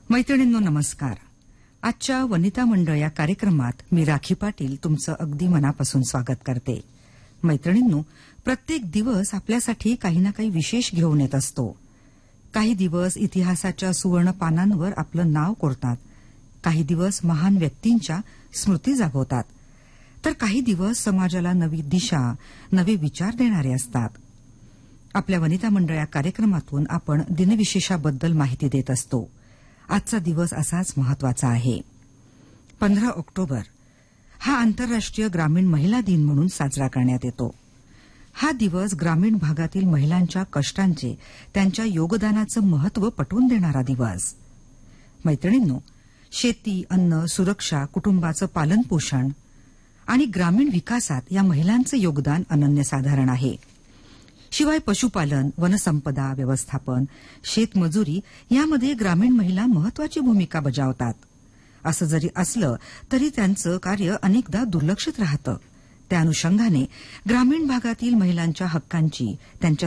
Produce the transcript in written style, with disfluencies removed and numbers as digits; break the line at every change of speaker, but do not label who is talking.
मैत्रिणींनो नमस्कार. आजच्या वनिता मंडळ या कार्यक्रमात मी राखी पाटील तुमचं अगदी मनापासून स्वागत करते. मैत्रिणींनो, प्रत्येक दिवस आपल्यासाठी काही ना काही विशेष घेऊन येत असतो. काही दिवस इतिहासाच्या सुवर्ण पानांवर आपलं नाव कोरतात, काही दिवस महान व्यक्तींच्या स्मृती जागवतात, तर काही दिवस समाजाला नवी दिशा, नवे विचार देणारे असतात. आपल्या वनिता मंडळ या कार्यक्रमातून आपण दिनविशेषाबद्दल माहिती देत असतो. आजचा दिवस असाच महत्वाचा आहे. 15 ऑक्टोबर हा आंतरराष्ट्रीय ग्रामीण महिला दिन म्हणून साजरा करण्यात येतो. हा दिवस ग्रामीण भागातील महिलांच्या कष्टांचे, त्यांच्या योगदानाचं महत्त्व पटवून देणारा दिवस. मैत्रिणींनो, शेती, अन्न, सुरक्षा, कुटुंबाचं पालनपोषण आणि ग्रामीण विकासात या महिलांचं योगदान अनन्यसाधारण आहे. शिवाय पशुपालन, वनसंपदा व्यवस्थापन, शेतमजुरी यामध्ये ग्रामीण महिला महत्वाची भूमिका बजावतात. असं जरी असलं तरी त्यांचं कार्य अनेकदा दुर्लक्षित राहतं. त्या अनुषंगाने ग्रामीण भागातील महिलांच्या हक्कांची, त्यांच्या